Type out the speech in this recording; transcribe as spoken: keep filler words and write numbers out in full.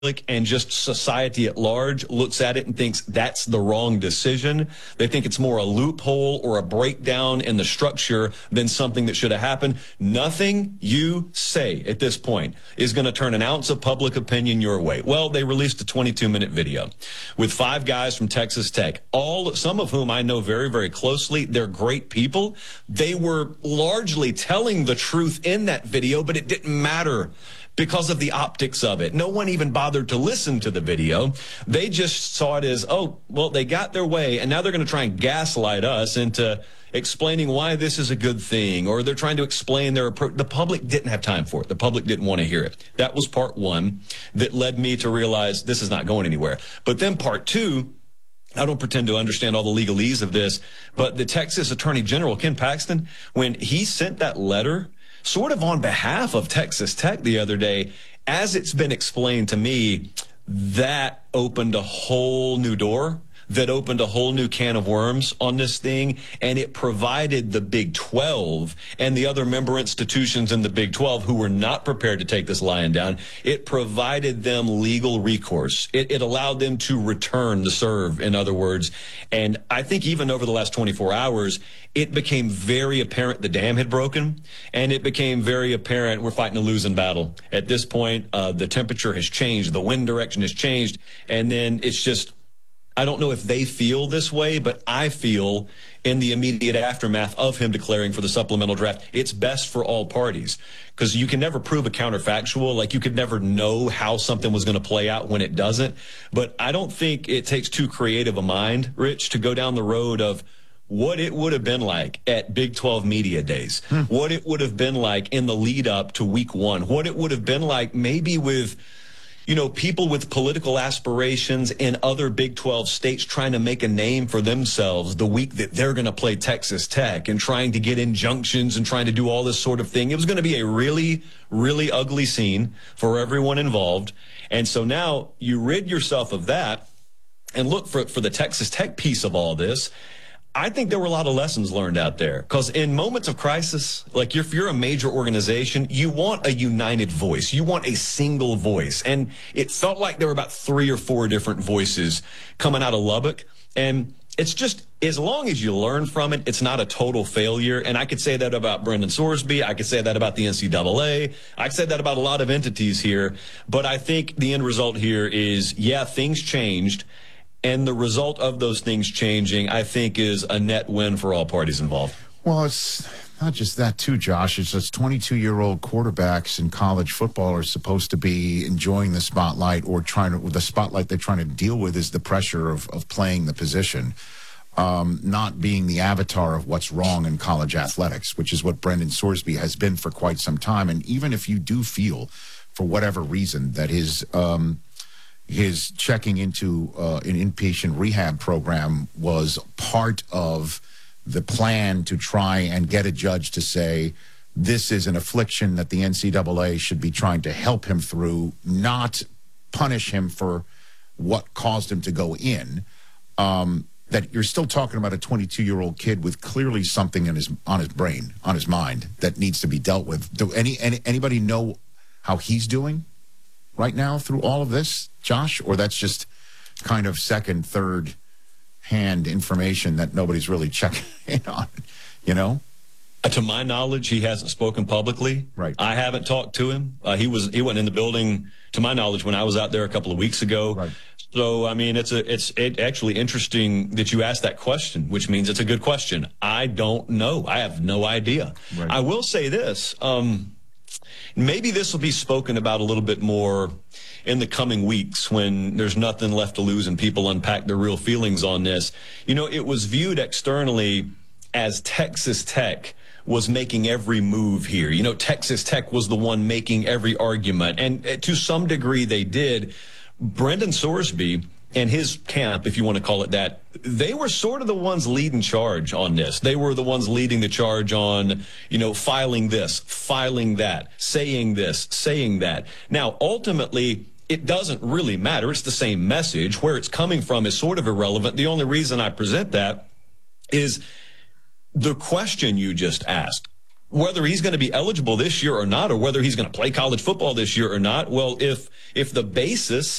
and just society at large looks at it and thinks that's the wrong decision. They think it's more a loophole or a breakdown in the structure than something that should have happened. Nothing you say at this point is going to turn an ounce of public opinion your way. Well, they released a twenty-two minute video with five guys from Texas Tech, all some of whom I know very, very closely. They're great people. They were largely telling the truth in that video, but it didn't matter because of the optics of it. No one even bothered to listen to the video. They just saw it as, oh, well, they got their way, and now they're going to try and gaslight us into explaining why this is a good thing, or they're trying to explain their approach. The public didn't have time for it. The public didn't want to hear it. That was part one that led me to realize this is not going anywhere. But then part two, I don't pretend to understand all the legalese of this, but the Texas Attorney General, Ken Paxton, when he sent that letter sort of on behalf of Texas Tech the other day, as it's been explained to me, that opened a whole new door, that opened a whole new can of worms on this thing, and it provided the Big twelve and the other member institutions in the Big twelve who were not prepared to take this lying down, it provided them legal recourse. It, it allowed them to return the serve, in other words. And I think even over the last twenty-four hours, it became very apparent the dam had broken, and it became very apparent we're fighting a losing battle. At this point, uh, the temperature has changed, the wind direction has changed, and then it's just, I don't know if they feel this way, but I feel in the immediate aftermath of him declaring for the supplemental draft, it's best for all parties, because you can never prove a counterfactual. Like, you could never know how something was going to play out when it doesn't. But I don't think it takes too creative a mind, Rich, to go down the road of what it would have been like at Big twelve Media Days, hmm. what it would have been like in the lead up to week one, what it would have been like maybe with, you know, people with political aspirations in other Big twelve states trying to make a name for themselves the week that they're going to play Texas Tech, and trying to get injunctions and trying to do all this sort of thing. It was going to be a really, really ugly scene for everyone involved. And so now you rid yourself of that and look for, for the Texas Tech piece of all this. I think there were a lot of lessons learned out there, because in moments of crisis, like if you're a major organization, you want a united voice. You want a single voice. And it felt like there were about three or four different voices coming out of Lubbock. And it's just, as long as you learn from it, it's not a total failure. And I could say that about Brendan Sorsby. I could say that about the N C double A. I could say that about a lot of entities here. But I think the end result here is, yeah, things changed. And the result of those things changing, I think, is a net win for all parties involved. Well, it's not just that, too, Josh. It's just twenty-two-year-old quarterbacks in college football are supposed to be enjoying the spotlight, or trying to, the spotlight they're trying to deal with is the pressure of, of playing the position, um, not being the avatar of what's wrong in college athletics, which is what Brendan Sorsby has been for quite some time. And even if you do feel, for whatever reason, that his um, his checking into uh, an inpatient rehab program was part of the plan to try and get a judge to say this is an affliction that the N C double A should be trying to help him through, not punish him for what caused him to go in, um, that you're still talking about a twenty-two-year-old kid with clearly something in his on his brain, on his mind, that needs to be dealt with. Do any, any anybody know how he's doing right now through all of this, Josh? Or that's just kind of second, third hand information that nobody's really checking in on, you know? Uh, to my knowledge, he hasn't spoken publicly. Right. I haven't talked to him. Uh, he was he went in the building, to my knowledge, when I was out there a couple of weeks ago. Right. So, I mean, it's a it's it actually interesting that you asked that question, which means it's a good question. I don't know. I have no idea. Right. I will say this. Um, Maybe this will be spoken about a little bit more in the coming weeks when there's nothing left to lose and people unpack their real feelings on this. You know, it was viewed externally as Texas Tech was making every move here. You know, Texas Tech was the one making every argument. And to some degree they did. Brendan Sorsby and his camp, if you want to call it that, they were sort of the ones leading charge on this. They were the ones leading the charge on, you know, filing this, filing that, saying this, saying that. Now, ultimately, it doesn't really matter. It's the same message. Where it's coming from is sort of irrelevant. The only reason I present that is the question you just asked. whether he's going to be eligible this year or not, or whether he's going to play college football this year or not. Well, if if the basis